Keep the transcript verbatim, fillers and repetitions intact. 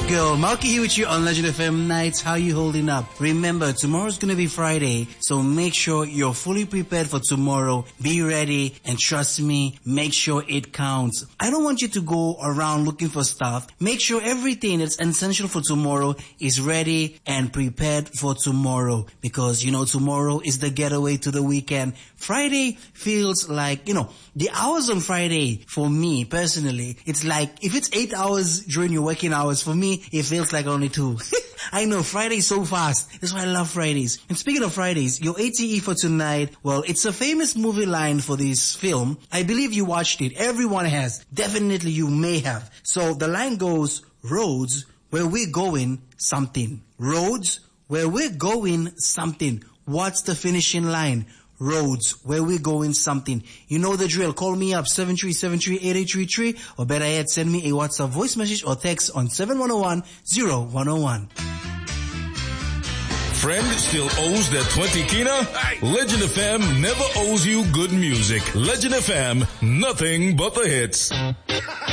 Girl, Malky here with you on Legend F M Nights. How you holding up? Remember, tomorrow's gonna be Friday, so make sure you're fully prepared for tomorrow. Be ready, and trust me, make sure it counts. I don't want you to go around looking for stuff. Make sure everything that's essential for tomorrow is ready and prepared for tomorrow. Because, you know, tomorrow is the getaway to the weekend. Friday feels like, you know, the hours on Friday, for me personally, it's like, if it's eight hours during your working hours, for me, it feels like only two. I know, Friday's so fast. That's why I love Fridays. And speaking of Fridays, your A T E for tonight, well, it's a famous movie line for this film. I believe you watched it. Everyone has. Definitely you may have. So the line goes, roads, where we're going, something. Roads, where we're going, something. What's the finishing line? Roads, where we're going, something. You know the drill. Call me up, seven three seven three, eight eight three three, or better yet, send me a WhatsApp voice message or text on seven one zero one, zero one zero one. Friend still owes that twenty kina? Legend F M never owes you good music. Legend F M, nothing but the hits.